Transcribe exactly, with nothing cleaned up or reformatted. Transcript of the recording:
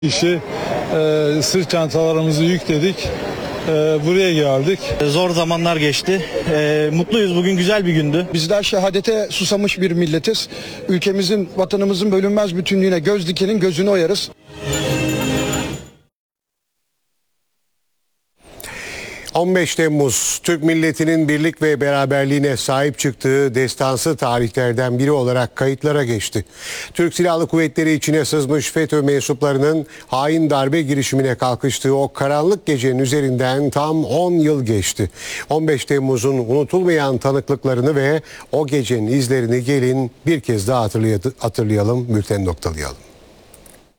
İşi e, sırt çantalarımızı yükledik. E, buraya geldik. Zor zamanlar geçti. E, mutluyuz. Bugün güzel bir gündü. Bizler şehadete susamış bir milletiz. Ülkemizin, vatanımızın bölünmez bütünlüğüne göz dikenin gözünü oyarız. on beş Temmuz, Türk milletinin birlik ve beraberliğine sahip çıktığı destansı tarihlerden biri olarak kayıtlara geçti. Türk Silahlı Kuvvetleri içine sızmış FETÖ mensuplarının hain darbe girişimine kalkıştığı o karanlık gecenin üzerinden tam on yıl geçti. on beş Temmuz'un unutulmayan tanıklıklarını ve o gecenin izlerini gelin bir kez daha hatırlayalım, bülteni noktalayalım.